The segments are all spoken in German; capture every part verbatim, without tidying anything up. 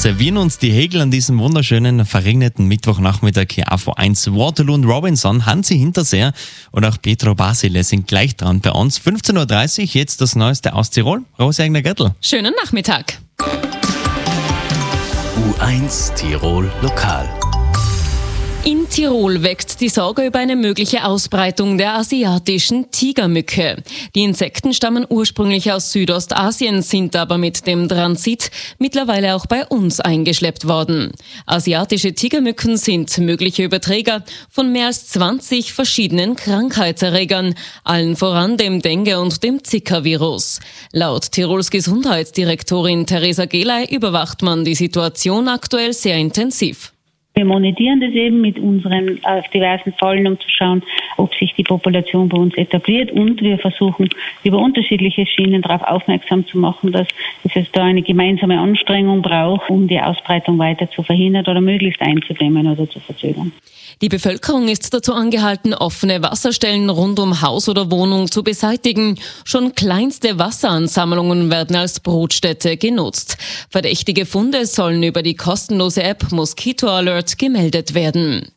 servieren uns die Hegel an diesem wunderschönen, verregneten Mittwochnachmittag hier A V eins. Waterloo und Robinson, Hansi Hinterseer und auch Pietro Basile sind gleich dran bei uns. fünfzehn Uhr dreißig, jetzt das Neueste aus Tirol. Rosi Eigner-Göttl. Schönen Nachmittag. U eins Tirol Lokal. In Tirol wächst die Sorge über eine mögliche Ausbreitung der asiatischen Tigermücke. Die Insekten stammen ursprünglich aus Südostasien, sind aber mit dem Transit mittlerweile auch bei uns eingeschleppt worden. Asiatische Tigermücken sind mögliche Überträger von mehr als zwanzig verschiedenen Krankheitserregern, allen voran dem Dengue- und dem Zika-Virus. Laut Tirols Gesundheitsdirektorin Theresa Geley überwacht man die Situation aktuell sehr intensiv. Wir monitieren das eben mit unseren auf diversen Fallen, um zu schauen, ob sich die Population bei uns etabliert, und wir versuchen über unterschiedliche Schienen darauf aufmerksam zu machen, dass es da eine gemeinsame Anstrengung braucht, um die Ausbreitung weiter zu verhindern oder möglichst einzudämmen oder zu verzögern. Die Bevölkerung ist dazu angehalten, offene Wasserstellen rund um Haus oder Wohnung zu beseitigen. Schon kleinste Wasseransammlungen werden als Brutstätte genutzt. Verdächtige Funde sollen über die kostenlose App Mosquito Alert gemeldet werden.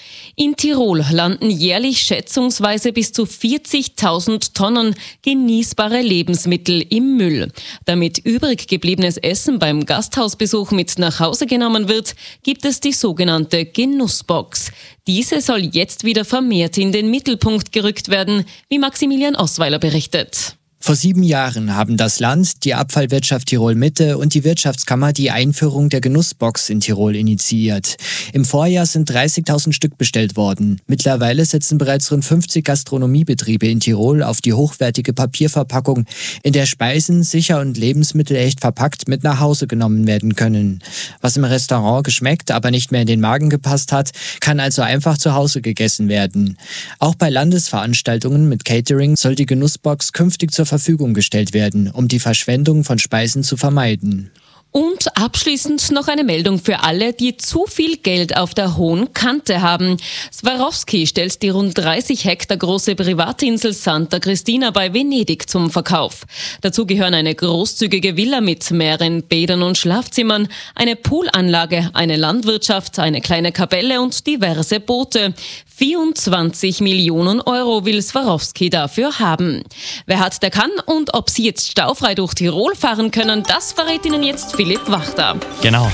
In Tirol landen jährlich schätzungsweise bis zu vierzigtausend Tonnen genießbare Lebensmittel im Müll. Damit übrig gebliebenes Essen beim Gasthausbesuch mit nach Hause genommen wird, gibt es die sogenannte Genussbox. Diese soll jetzt wieder vermehrt in den Mittelpunkt gerückt werden, wie Maximilian Osweiler berichtet. Vor sieben Jahren haben das Land, die Abfallwirtschaft Tirol Mitte und die Wirtschaftskammer die Einführung der Genussbox in Tirol initiiert. Im Vorjahr sind dreißigtausend Stück bestellt worden. Mittlerweile setzen bereits rund fünfzig Gastronomiebetriebe in Tirol auf die hochwertige Papierverpackung, in der Speisen sicher und Lebensmittel echt verpackt mit nach Hause genommen werden können. Was im Restaurant geschmeckt, aber nicht mehr in den Magen gepasst hat, kann also einfach zu Hause gegessen werden. Auch bei Landesveranstaltungen mit Catering soll die Genussbox künftig zur Verfügung gestellt werden, um die Verschwendung von Speisen zu vermeiden. Und abschließend noch eine Meldung für alle, die zu viel Geld auf der hohen Kante haben. Swarovski stellt die rund dreißig Hektar große Privatinsel Santa Cristina bei Venedig zum Verkauf. Dazu gehören eine großzügige Villa mit mehreren Bädern und Schlafzimmern, eine Poolanlage, eine Landwirtschaft, eine kleine Kapelle und diverse Boote. vierundzwanzig Millionen Euro will Swarovski dafür haben. Wer hat, der kann, und ob Sie jetzt staufrei durch Tirol fahren können, das verrät Ihnen jetzt Philipp Wachter. Genau.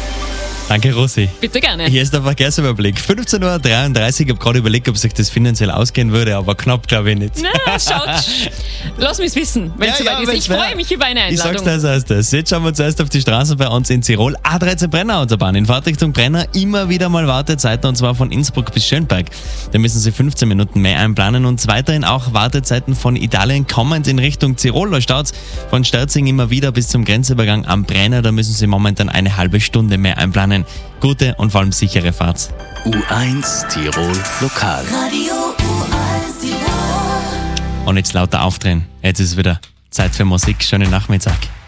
Danke, Rosi. Bitte gerne. Hier ist der Verkehrsüberblick. fünfzehn Uhr dreiunddreißig. Ich habe gerade überlegt, ob sich das finanziell ausgehen würde, aber knapp glaube ich nicht. Na, schaut. Lass mich wissen, wenn es Ja, soweit ja, ist. Ich freue mich über eine Ich sag's Einladung. dir als erstes. Jetzt schauen wir zuerst auf die Straße bei uns in Tirol. A dreizehn Brenner Autobahn in Fahrtrichtung Brenner. Immer wieder mal Wartezeiten, und zwar von Innsbruck bis Schönberg. Da müssen Sie fünfzehn Minuten mehr einplanen, und weiterhin auch Wartezeiten von Italien kommend in Richtung Tirol. Da staut's von Sterzing immer wieder bis zum Grenzübergang am Brenner. Da müssen Sie momentan eine halbe Stunde mehr einplanen. Gute und vor allem sichere Fahrt. U eins Tirol Lokal. Radio U eins Tirol. Und jetzt lauter aufdrehen. Jetzt ist wieder Zeit für Musik. Schönen Nachmittag.